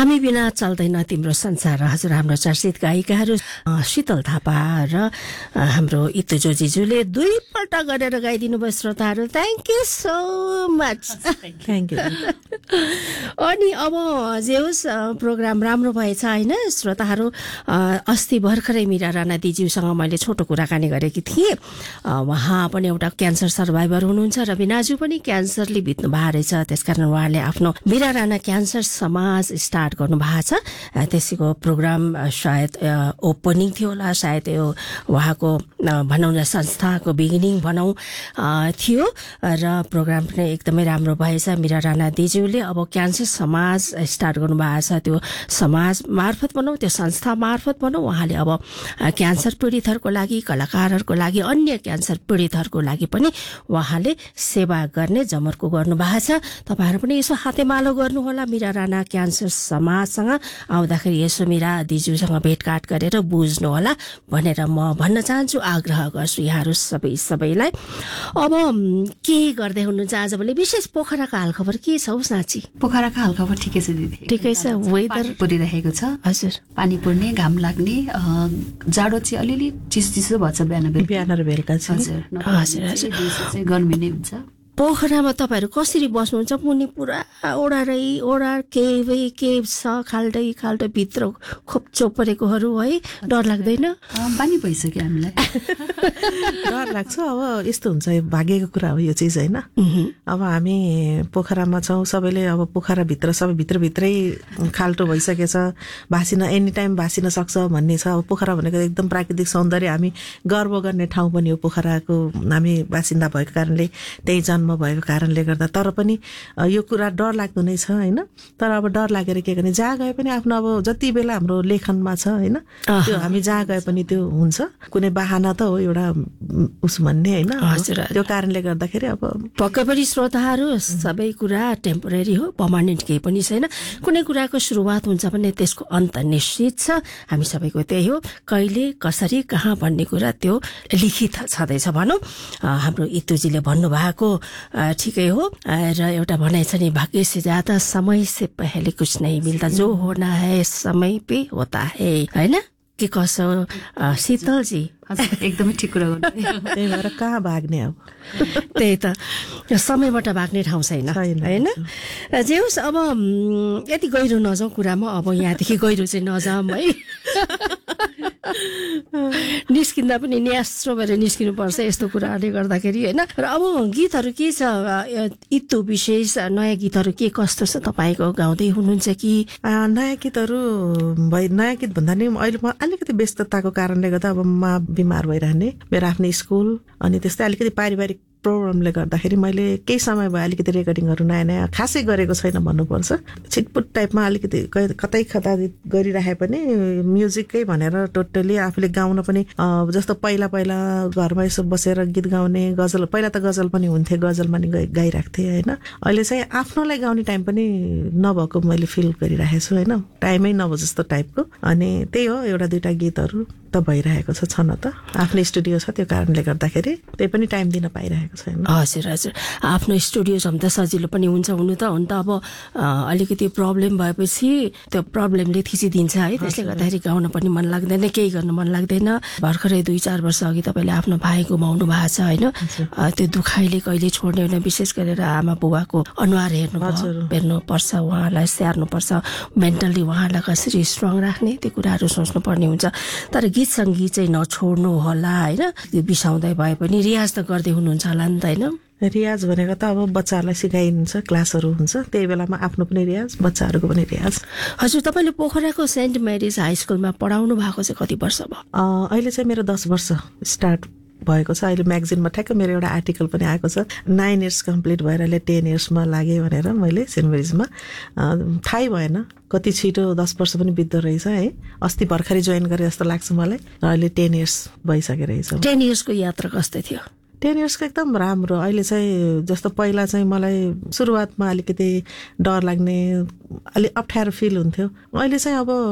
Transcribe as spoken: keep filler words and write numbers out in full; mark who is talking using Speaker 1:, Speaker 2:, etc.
Speaker 1: हामी बिना चल्दैन तिम्रो संसार। हजुर हाम्रो चर्चित गायिकाहरू शीतल थापा र हाम्रो इतुजो जिजुले दुईपल्ट गरेर गाइदिनु भयो श्रोताहरू। Thank you so much.
Speaker 2: Thank you.
Speaker 1: अनि अब जे होस् प्रोग्राम राम्रो भएछ होइन श्रोताहरू। अस्ति भर्खरै मिरा राणा दिज्यूसँग मैले छोटो कुराकानी गरेकी थिएँ। उहाँ पनि एउटा क्यान्सर सर्भाइभर हुनुहुन्छ र बिनाजु पनि क्यान्सरले बित्नु भएको रहेछ। त्यसकारण उहाँले आफ्नो मिरा राणा क्यान्सर समाज स्टार्ट गर्नु भएको छ। त्यसैको प्रोग्राम सायद ओपनिङ थियो होला, सायद यो उहाँको भनौँ न संस्थाको बिगिनिङ भनौँ थियो र प्रोग्राम पनि एकदमै राम्रो भएछ। मिरा राणा दिज्यूले अब क्यान्सर समाज स्टार्ट गर्नु भएको छ। त्यो समाज मार्फत भनौँ, त्यो संस्था मार्फत भनौँ, उहाँले अब क्यान्सर पीडितहरूको लागि, कलाकारहरूको लागि, अन्य क्यान्सर पीडितहरूको लागि पनि उहाँले सेवा गर्ने जमर्को गर्नु भएको छ। तपाईँहरू पनि यसो हातेमालो गर्नुहोला मिरा राणा क्यान्सर समाजसँग। आउँदाखेरि यसो मिरा दिज्यूसँग भेटघाट गरेर बुझ्नु होला भनेर म भन्न चाहन्छु, आग्रह गर्छु यहाँहरू सबै सबैलाई। अब के गर्दै हुनुहुन्छ आजभोलि? विशेष पोखराको हालखबर के छ हौ साँच्ची?
Speaker 3: पोखराको हालखबर ठिकै छ दिदी।
Speaker 1: ठिकै छ। वेदर
Speaker 3: परिरहेको छ।
Speaker 1: हजुर।
Speaker 3: पानी पर्ने, घाम लाग्ने, जाडो चाहिँ अलिअलि चिसो चिसो भएछ बिहान बेलुका।
Speaker 2: बिहान र बेलुका चाहिँ
Speaker 3: हजुर
Speaker 1: हजुर हजुर
Speaker 3: चाहिँ गर्मी नै हुन्छ।
Speaker 1: पोखरामा तपाईँहरू कसरी बस्नुहुन्छ? मुनि पुरा ओडारै ओडा केभै केभ छ, खाल्टै खाल्टो भित्र खोप्चो परेकोहरू है। डर लाग्दैन?
Speaker 3: बानी भइसक्यो हामीलाई।
Speaker 2: डर लाग्छ। अब यस्तो हुन्छ, भाग्यको कुरा हो यो चिज होइन। अब हामी पोखरामा छौँ, सबैले अब पोखराभित्र सबै भित्रभित्रै खाल्टो भइसकेछ, भासिन एनी टाइम भासिन सक्छ भन्ने छ। अब पोखरा भनेको एकदम प्राकृतिक सौन्दर्य, हामी गर्व गर्ने ठाउँ पनि हो पोखराको। हामी बासिन्दा भएको कारणले, त्यही जन्म भएको कारणले गर्दा। तर पनि यो कुरा डर लाग्दो नै छ होइन। तर अब डर लागेर के गर्ने, जहाँ गए पनि आफ्नो अब जति बेला हाम्रो लेखनमा छ होइन, त्यो हामी जहाँ गए पनि त्यो हुन्छ। कुनै बाहना त हो एउटा उस भन्ने होइन। त्यो कारणले गर्दाखेरि अब
Speaker 1: पक्कै पनि श्रोताहरू सबै कुरा टेम्पोरेरी हो, पर्मानेन्ट केही पनि छैन। कुनै कुराको सुरुवात हुन्छ भने त्यसको अन्त निश्चित छ। हामी सबैको त्यही हो, कहिले कसरी कहाँ भन्ने कुरा त्यो लिखित छँदैछ भनौँ। हाम्रो इतुजीले भन्नुभएको ठिकै हो। र एउटा भनाइ छ नि, भाग्य से ज्यादा समय से पहले कुछ नहीं मिलता, जो होना है समय पे होता है होइन। के कसो शीतलजी?
Speaker 3: एकदमै ठिक कुरा गर्नु।
Speaker 2: त्यही भएर कहाँ भाग्ने अब?
Speaker 1: त्यही त, समयबाट भाग्ने ठाउँ छैन होइन। जे होस् अब यति गहिरो नजाउँ कुरामा। अब यहाँदेखि गहिरो चाहिँ नजाऊँ है। निस्किँदा पनि न्यास्रो भएर निस्किनु पर्छ यस्तो कुराहरूले गर्दाखेरि होइन। र अब गीतहरू के छ इतु विशेष नयाँ गीतहरू के कस्तो छ तपाईँको? गाउँदै हुनुहुन्छ कि?
Speaker 2: नयाँ गीतहरू भइ नयाँ गीत भन्दा नि अहिले म अलिकति व्यस्तताको कारणले गर्दा अब म बिमार भइरहने, मेरो आफ्नो स्कुल अनि त्यस्तै अलिकति पारिवारिक प्रोग्रामले गर्दाखेरि मैले केही समय भयो अलिकति रेकर्डिङहरू नयाँ नयाँ खासै गरेको छैन भन्नुपर्छ। छिटपुट टाइपमा अलिकति कतै कता गरिराखे पनि म्युजिकै भनेर टोटली आफूले गाउन पनि जस्तो पहिला पहिला घरमा यसो बसेर गीत गाउने, गजल पहिला त गजल पनि हुन्थे, गजल पनि गाइरहेको थिएँ होइन। अहिले चाहिँ आफ्नोलाई गाउने टाइम पनि नभएको मैले फिल गरिरहेको छु होइन, टाइमै नभए जस्तो टाइपको। अनि त्यही हो, एउटा दुईवटा गीतहरू त भइरहेको छ छन त। आफ्नो स्टुडियो छ, त्यो कारणले गर्दाखेरि त्यही पनि टाइम दिन पाइरहेको छैन।
Speaker 1: हजुर हजुर। आफ्नो स्टुडियो छ भने त सजिलो पनि हुन्छ हुनु त। हुन त अब अलिकति प्रब्लम भएपछि त्यो प्रब्लमले थिचिदिन्छ है। त्यसले गर्दाखेरि गाउन पनि मन लाग्दैन, केही गर्न मन लाग्दैन। भर्खरै दुई चार वर्ष अघि तपाईँले आफ्नो भाइ गुमाउनु भएको छ होइन। त्यो दुखाइले कहिले छोड्ने होइन। विशेष गरेर आमा बुबाको अनुहार हेर्नु हेर्नु पर्छ, उहाँलाई स्याहार्नु पर्छ, मेन्टल्ली उहाँलाई कसरी स्ट्रङ राख्ने त्यो कुराहरू सोच्नु पर्ने हुन्छ। तर गीत सङ्गीत चाहिँ नछोड्नु होला होइन। त्यो बिसाउँदै भए पनि रियाज त गर्दै हुनुहुन्छ होला नि त होइन?
Speaker 2: रियाज भनेको त अब बच्चाहरूलाई सिकाइन्छ, क्लासहरू हुन्छ, त्यही बेलामा आफ्नो पनि रियाज, बच्चाहरूको पनि रियाज।
Speaker 1: हजुर, तपाईँले पोखराको सेन्ट मेरिज हाई स्कुलमा पढाउनु भएको चाहिँ कति वर्ष भयो?
Speaker 2: अहिले चाहिँ मेरो दस वर्ष स्टार्ट भएको छ। अहिले म्यागजिनमा ठ्याक्क मेरो एउटा आर्टिकल पनि आएको छ, नाइन इयर्स कम्प्लिट भएर अहिले टेन इयर्समा लागेँ भनेर। मैले सेन्ट मेरिजमा थाहै भएन कति छिटो दस वर्ष पनि बित्दो रहेछ है। अस्ति भर्खरै जोइन गरेँ जस्तो लाग्छ मलाई। र अहिले टेन इयर्स भइसकेको रहेछ।
Speaker 1: टेन इयर्सको यात्रा कस्तै थियो?
Speaker 2: टेन इयर्सको एकदम राम्रो। अहिले चाहिँ जस्तो पहिला चाहिँ मलाई सुरुवातमा अलिकति डर लाग्ने, अलिक अप्ठ्यारो फिल हुन्थ्यो। अहिले चाहिँ अब